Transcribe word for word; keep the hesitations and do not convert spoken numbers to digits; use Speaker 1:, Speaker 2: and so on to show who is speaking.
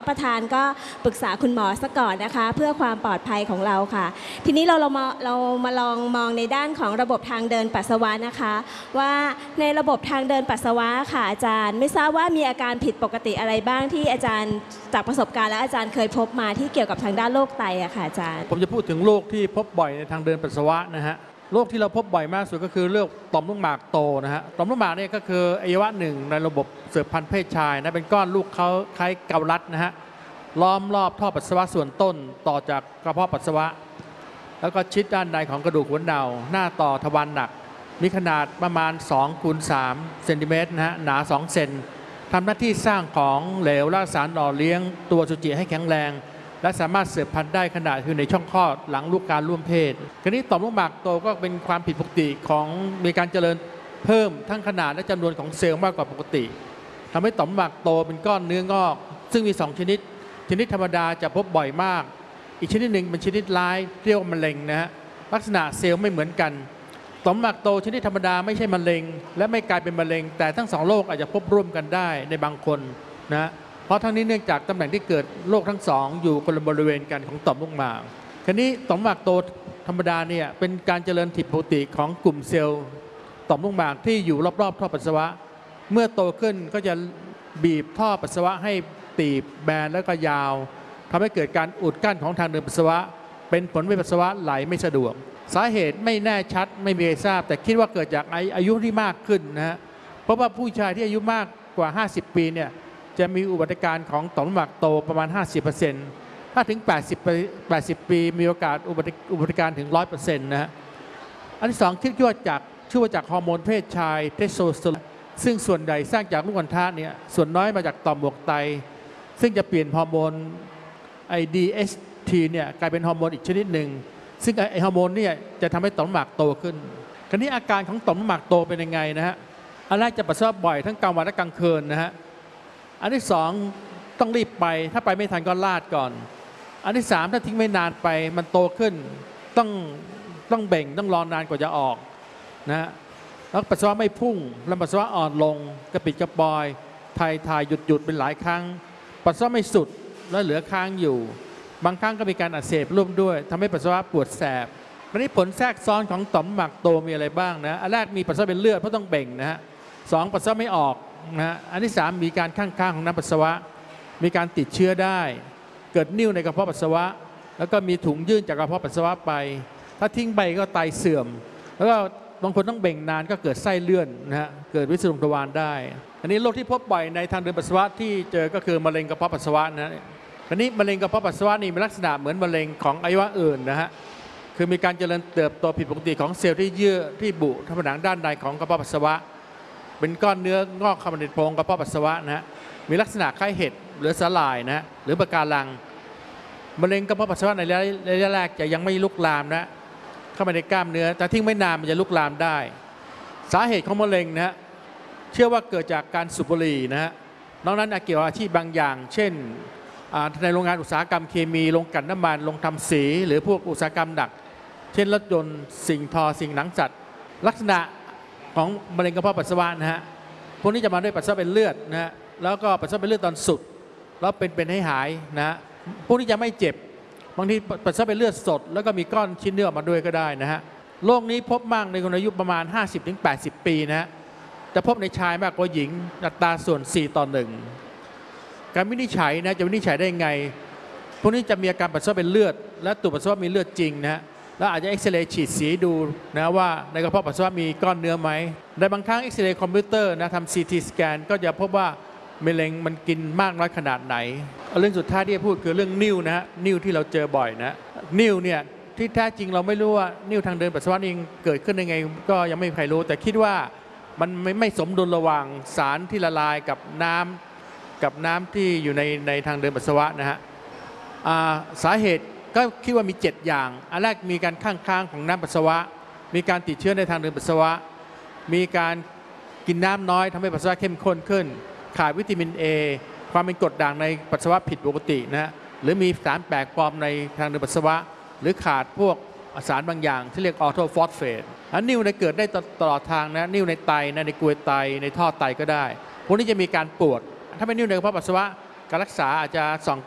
Speaker 1: ประธานก็ปรึกษาคุณหมอซะก่อนนะคะเพื่อความปลอดภัยของเราค่ะทีนี้เราเรามาเรามาลองมองในด้านของระบบทางเดินปัสสาวะนะคะว่าในระบบทางเดินปัสสาวะค่ะอาจารย์ไม่ทราบว่ามีอาการผิดปกติอะไรบ้างที่อาจารย์จากประสบการณ์และอาจารย์เคยพบมาที่เกี่ยวกับทางด้านโรคไตอะค่ะอาจารย์
Speaker 2: ผมจะพูดถึงโรคที่พบบ่อยในทางเดินปัสสาวะนะฮะโรคที่เราพบบ่อยมากสุดก็คือโรคต่อมลูกหมากโตนะฮะต่อมลูกหมากเนี่ยก็คืออวัยวะหนึ่งในระบบสืบพันธุ์เพศชายนะเป็นก้อนลูกเขาคล้ายเกาลัดนะฮะล้อมรอบท่อปัสสาวะส่วนต้นต่อจากกระเพาะปัสสาวะแล้วก็ชิดด้านในของกระดูกหัวเน่าหน้าต่อทวารหนักมีขนาดประมาณสองคูณสามเซนติเมตรนะฮะหนาสองเซนทำหน้าที่สร้างของเหลวและสารหล่อเลี้ยงตัวอสุจิให้แข็งแรงและสามารถสืบพันธุ์ได้ขณะอยู่ในช่องคลอดหลังลูกการร่วมเพศคราวนี้ต่อมลูกหมากโตก็เป็นความผิดปกติของมีการเจริญเพิ่มทั้งขนาดและจำนวนของเซลล์มากกว่าปกติทำให้ต่อมลูกหมากโตเป็นก้อนเนื้องอกซึ่งมีสองชนิดชนิดธรรมดาจะพบบ่อยมากอีกชนิดหนึ่งเป็นชนิดร้ายเรียกว่ามะเร็งนะฮะลักษณะเซลล์ไม่เหมือนกันต่อมลูกหมากโตชนิดธรรมดาไม่ใช่มะเร็งและไม่กลายเป็นมะเร็งแต่ทั้งสองโรคอาจจะพบร่วมกันได้ในบางคนนะเพราะทั้งนี้เนื่องจากตำแหน่งที่เกิดโรคทั้งสองอยู่คนละบริเวณกันของต่อมลูกหมากคราวนี้ต่อมลูกหมากโตธรรมดาเนี่ยเป็นการเจริญผิดปกติของกลุ่มเซลล์ต่อมลูกหมากที่อยู่รอบๆท่อปัสสาวะเมื่อโตขึ้นก็จะบีบท่อปัสสาวะให้ตีบแบนแล้วก็ยาวทำให้เกิดการอุดกั้นของทางเดินปัสสาวะเป็นผลให้ปัสสาวะไหลไม่สะดวกสาเหตุไม่แน่ชัดไม่มีใครทราบแต่คิดว่าเกิดจากอายุที่มากขึ้นนะฮะเพราะว่าผู้ชายที่อายุมากกว่าห้าสิบปีเนี่ยจะมีอุบัติการของต่อมลูกหมากโตประมาณ ห้าสิบเปอร์เซ็นต์ ถ้าถึงแปดสิบ แปดสิบปีมีโอกาสอุบัติอุบัติการถึง ร้อยเปอร์เซ็นต์ นะฮะอันที่สองคิดว่าจากชื่อว่าจากฮอร์โมนเพศชายเทสโทสเตอโรนซึ่งส่วนใหญ่สร้างจากลูกอัณฑะเนี่ยส่วนน้อยมาจากต่อมหมวกไตซึ่งจะเปลี่ยนฮอร์โมนไอ ดี เอช ที เนี่ยกลายเป็นฮอร์โมนอีกชนิดหนึ่งซึ่งไอฮอร์โมนเนี่ยจะทำให้ต่อมลูกหมากโตขึ้นคราวนี้อาการของต่อมลูกหมากโตเป็นยังไงนะฮะอันแรกจะปัสสาวะบ่อยทั้งกลางวันและกลางคืนนะฮะอันที่สองต้องรีบไปถ้าไปไม่ทันก็ลาดก่อนอันที่สามถ้าทิ้งไม่นานไปมันโตขึ้นต้องต้องเบ่งต้องรอนานกว่าจะออกนะฮะแล้วปัสสาวะไม่พุ่งแล้วปัสสาวะอ่อนลงกระปิดกระปอยถ่ายถ่ายหยุดหยุดเป็นหลายครั้งปัสสาวะไม่สุดแล้วเหลือค้างอยู่บางครั้งก็มีการอักเสบร่วมด้วยทำให้ปัสสาวะปวดแสบวันนี้ผลแทรกซ้อนของต่อมลูกหมากโตมีอะไรบ้างนะอันแรกมีปัสสาวะเป็นเลือดเพราะต้องเบ่งนะฮะสองปัสสาวะไม่ออกนะฮะอันที่สามมีการข้างๆของน้ำปัสสาวะมีการติดเชื้อได้เกิดนิ่วในกระเพาะปัสสาวะแล้วก็มีถุงยื่นจากกระเพาะปัสสาวะไปถ้าทิ้งไปก็ไตเสื่อมแล้วก็บางคนต้องเบ่งนานก็เกิดไส้เลื่อนนะฮะเกิดวิสรุงทวารได้อันนี้โรคที่พบบ่อยในทางเดินปัสสาวะที่เจอก็คือมะเร็งกระเพาะปัสสาวะนะอันนี้มะเร็งกระเพาะปัสสาวะนี่มีลักษณะเหมือนมะเร็งของอวัยวะอื่นนะฮะคือมีการเจริญเติบโตผิดปกติของเซลล์ที่เยื่อที่บุผนังด้านในของกระเพาะปัสสาวะเป็นก้อนเนื้องอกเข้ามาในโพรงกระเพาะปัสสาวะนะฮะมีลักษณะคล้ายเห็ดหรือสลายนะฮะหรือปะการังมะเร็งกระเพาะปัสสาวะในระยะแรกจะยังไม่ลุกลามนะเข้ามาในกล้ามเนื้อแต่ทิ้งไม่นานมันจะลุกลามได้สาเหตุของมะเร็งนะฮะเชื่อว่าเกิดจากการสูบบุหรี่นะฮะนอกนั้นเกี่ยวกับอาชีพบางอย่างเช่นในโรงงานอุตสาหกรรมเคมีโรงกลั่นน้ำมันโรงทำสีหรือพวกอุตสาหกรรมหนักเช่นรถยนต์สิ่งทอสิ่งหนังสัตว์ลักษณะของมะเร็งกระเพาะปัสสาวะนะฮะพวกนี้จะมาด้วยปัสสาวะเป็นเลือดนะฮะแล้วก็ปัสสาวะเป็นเลือดตอนสุดแล้วเป็นเป็นให้หายนะฮะพวกนี้จะไม่เจ็บบางทีปัสสาวะเป็นเลือดสดแล้วก็มีก้อนชิ้นเนื้อออกมาด้วยก็ได้นะฮะโรคนี้พบมากในคนอายุประมาณ ห้าสิบถึงแปดสิบ ปีนะฮะจะพบในชายมากกว่าหญิงอัตราส่วน สี่ ต่อ หนึ่งการวินิจฉัยนะจะวินิจฉัยได้ไงพวกนี้จะมีอาการปัสสาวะเป็นเลือดและตัวปัสสาวะมีเลือดจริงนะฮะแล้วอาจจะเอ็กซเรย์ฉีดสีดูนะว่าในกระเพาะปัสสาวะมีก้อนเนื้อไหมในบางครั้งเอ็กซเรย์คอมพิวเตอร์นะทำซีทีสแกนก็จะพบว่ามะเร็งมันกินมากน้อยขนาดไหนเรื่องสุดท้ายที่จะพูดคือเรื่องนิ่วนะฮะนิ่วที่เราเจอบ่อยนะนิ่วเนี่ยที่แท้จริงเราไม่รู้ว่านิ่วทางเดินปัสสาวะนี่เกิดขึ้นยังไงก็ยังไม่มีใครรู้แต่คิดว่ามันไม่ไม่สมดุลระหว่างสารที่ละลายกับน้ำกับน้ำที่อยู่ในในทางเดินปัสสาวะนะฮะสาเหตุก็คิดว่ามีเจ็ดอย่างอันแรกมีการข้างค้างของน้ำปัสสาวะมีการติดเชื้อในทางเดินปัสสาวะมีการกินน้ำน้อยทำให้ปัสสาวะเข้มข้นขึ้นขาดวิตามิน A ความเป็นกรดด่างในปัสสาวะผิดปกตินะฮะหรือมีสารแปลกปลอมในทางเดินปัสสาวะหรือขาดพวกสารบางอย่างที่เรียกออโทฟอสเฟตอันนิ่วในเกิดได้ตลอดทางนะนิ่วในไตนะในกรวยไตในท่อไตก็ได้พวกนี้จะมีการปวดถ้าเป็นนิ่วในกระเพาะปัสสาวะการรักษาอาจจะสอง